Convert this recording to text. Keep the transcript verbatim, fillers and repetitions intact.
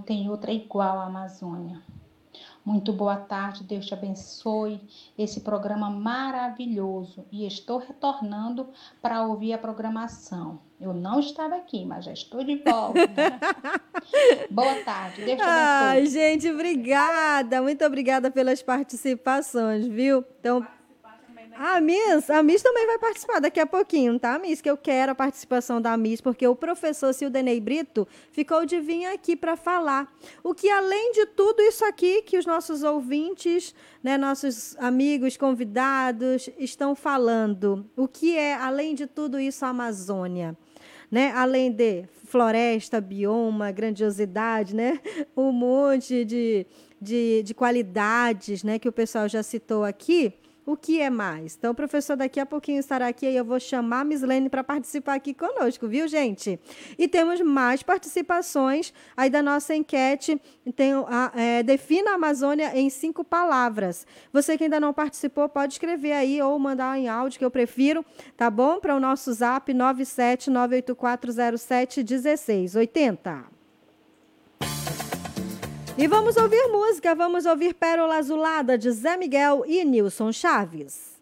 tem outra igual à Amazônia. Muito boa tarde, Deus te abençoe, esse programa maravilhoso. E estou retornando para ouvir a programação. Eu não estava aqui, mas já estou de volta. Boa tarde, Deus te Ai, abençoe. gente, obrigada. Muito obrigada pelas participações, viu? Então, a Miss, a Miss também vai participar daqui a pouquinho, tá, Miss? Que eu quero a participação da Miss, porque o professor Sildenei Brito ficou de vir aqui para falar. O que, além de tudo isso aqui que os nossos ouvintes, né, nossos amigos convidados estão falando, o que é, além de tudo isso, a Amazônia? Né? Além de floresta, bioma, grandiosidade, né? Um monte de, de, de qualidades, né? Que o pessoal já citou aqui. O que é mais? Então, o professor daqui a pouquinho estará aqui e eu vou chamar a Miss Lene para participar aqui conosco, viu, gente? E temos mais participações aí da nossa enquete. Tem a, é, defina a Amazônia em cinco palavras. Você que ainda não participou, pode escrever aí ou mandar em áudio, que eu prefiro, tá bom? Para o nosso zap nove sete nove oito quatro zero sete um seis oito zero. E vamos ouvir música, vamos ouvir Pérola Azulada de Zé Miguel e Nilson Chaves.